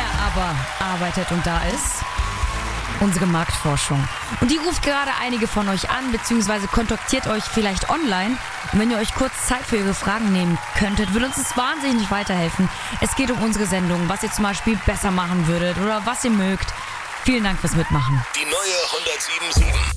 Wer aber arbeitet und da ist? Unsere Marktforschung. Und die ruft gerade einige von euch an, beziehungsweise kontaktiert euch vielleicht online. Und wenn ihr euch kurz Zeit für ihre Fragen nehmen könntet, würde uns das wahnsinnig weiterhelfen. Es geht um unsere Sendung, was ihr zum Beispiel besser machen würdet oder was ihr mögt. Vielen Dank fürs Mitmachen. Die neue 107.7